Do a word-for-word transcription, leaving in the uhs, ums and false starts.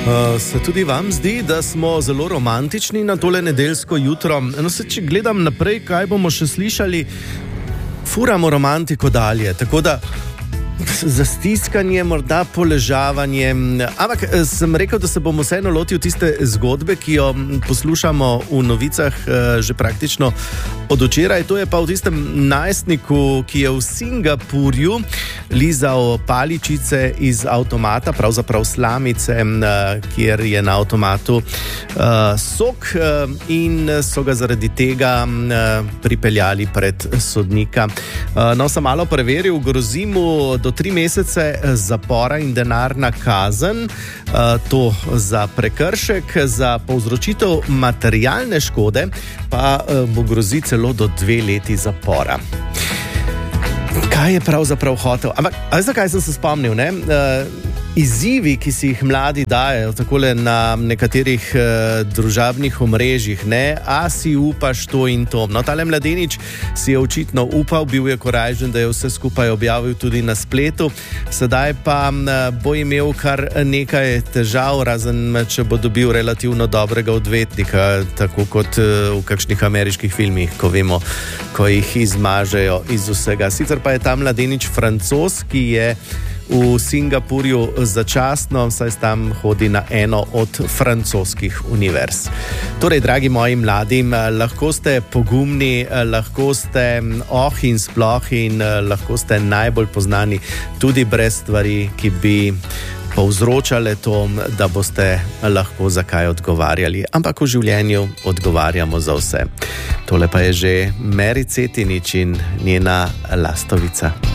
Uh, se tudi vam zdi, da smo zelo romantični na tole nedeljsko jutro? No, se, če gledam naprej, kaj bomo še slišali, furamo romantiko dalje, tako da zastiskanje, morda poležavanje. Ampak sem rekel, da se bomo vseeno lotil tiste zgodbe, ki jo poslušamo v novicah že praktično od včeraj. To je pa v tistem najstniku, ki je v Singapurju lizal paličice iz avtomata, pravzaprav slamice, kjer je na avtomatu uh, sok uh, in so ga zaradi tega uh, pripeljali pred sodnika. Uh, no, sem malo preveril, grozi mu do tri mesece zapora in denarna kazen, to za prekršek, za povzročitev materialne škode pa mu grozi celo do dve leti zapora. Kaj je pravzaprav hotel? Ampak, a zakaj sem se spomnil, ne? Izzivi, ki si jih mladi dajo takole na nekaterih eh, družabnih omrežjih, ne, a si upaš to in to. No, tale mladenič si je očitno upal, bil je korajžen, da je vse skupaj objavil tudi na spletu, sedaj pa eh, bo imel kar nekaj težav, razen če bo dobil relativno dobrega odvetnika, tako kot eh, v kakšnih ameriških filmih, ko vemo, ko jih izmažejo iz vsega. Sicer pa je ta mladenič Francoz, ki je v Singapurju začasno, saj tam hodi na eno od francoskih univerz. Torej, dragi moji mladi, lahko ste pogumni, lahko ste oh in sploh in lahko ste najbolj poznani tudi brez stvari, ki bi povzročale to, da boste lahko za kaj odgovarjali. Ampak v življenju odgovarjamo za vse. Tole pa je že Meri Cetinič in njena Lastovica.